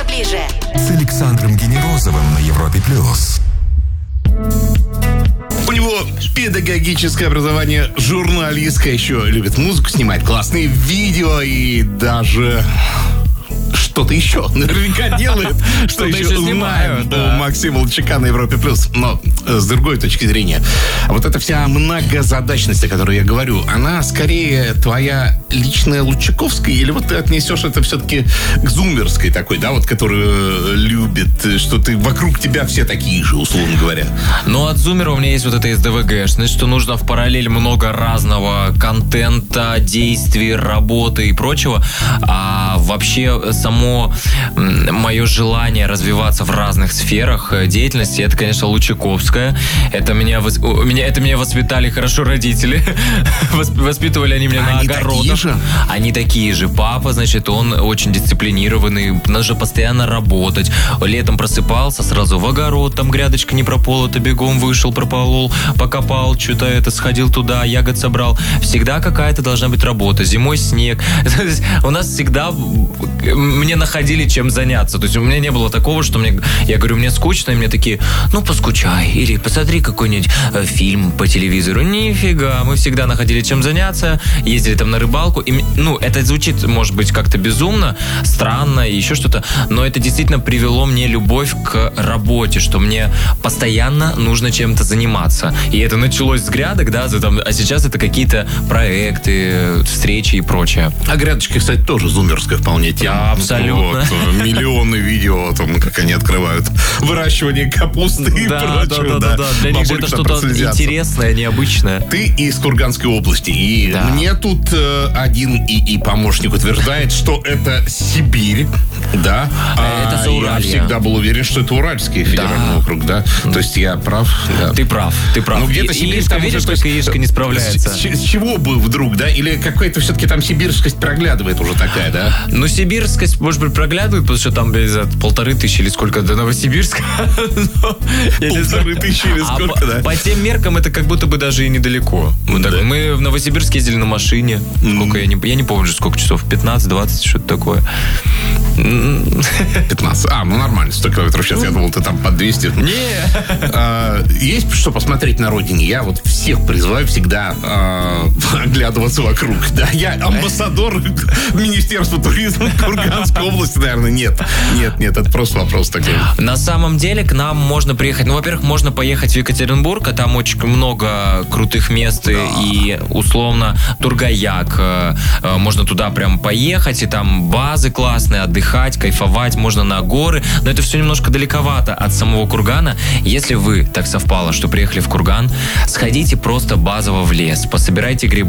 ближе. С Александром Генерозовым на Европе+. У него педагогическое образование журналистское, еще любит музыку снимать, классные видео и даже... что-то еще наверняка делает, что еще узнаем у Максима Лучака на Европе+. Но с другой точки зрения, вот эта вся многозадачность, о которой я говорю, она скорее твоя личная лучаковская, или вот ты отнесешь это все-таки к зумерской такой, да, вот, которую любит, что ты вокруг тебя все такие же, условно говоря? Ну, от зумера у меня есть вот эта СДВГшность, что нужно в параллель много разного контента, действий, работы и прочего, а вообще само мое желание развиваться в разных сферах деятельности, это, конечно, лучаковская. Это меня воспитали хорошо родители. Воспитывали они меня на огородах. Они такие же. Папа, значит, он очень дисциплинированный. Нужно постоянно работать. Летом просыпался, сразу в огород, там грядочка не прополота, бегом вышел, прополол, покопал, что-то сходил туда, ягод собрал. Всегда какая-то должна быть работа. Зимой снег. У нас всегда мне находили чем заняться. То есть у меня не было такого, что я говорю, мне скучно, и мне такие, ну, поскучай, или посмотри какой-нибудь фильм по телевизору. Нифига, мы всегда находили чем заняться, ездили там на рыбалку. И, ну, это звучит, может быть, как-то безумно, странно и еще что-то, но это действительно привело мне любовь к работе, что мне постоянно нужно чем-то заниматься. И это началось с грядок, да, а сейчас это какие-то проекты, встречи и прочее. А грядочки, кстати, тоже зумерская вполне тема. Да, абсолютно. Вот, миллионы видео о том, как они открывают выращивание капусты и прочего. Да. Для них это что-то интересное, необычное. Ты из Курганской области, и мне тут один и помощник утверждает, что это Сибирь, да? Это Зауралье. Я всегда был уверен, что это Уральский федеральный округ, да? То есть я прав? Да. Ты прав. Ну, где-то Сибирь, там видишь, только Иришка не справляется. С чего бы вдруг, да? Или какая-то все-таки там сибирскость проглядывает уже такая, да? Ну, сибирскость, может быть, проглядывает, потому что там 1500 или сколько до Новосибирска. 1500 или сколько, да? По тем меркам это как будто бы даже и недалеко. Мы в Новосибирск ездили на машине. Сколько, я не помню, сколько часов. 15-20, что-то такое. 15. Ну нормально, 100 километров сейчас. Я думал, ты там под 200. Не. Есть что посмотреть на родине? Я вот всех призываю всегда оглядываться вокруг. Да, я амбассадор Министерства туризма Курганской области, наверное. Нет, это просто вопрос такой. На самом деле к нам можно приехать. Ну, во-первых, можно поехать в Екатеринбург, а там очень много крутых мест и условно Тургаяк. Можно туда прям поехать, и там базы классные, отдыхать, кайфовать, можно на горы. Но это все немножко далековато от самого Кургана. Если вы так совпало, что приехали в Курган, сходите просто базово в лес, пособирайте грибы,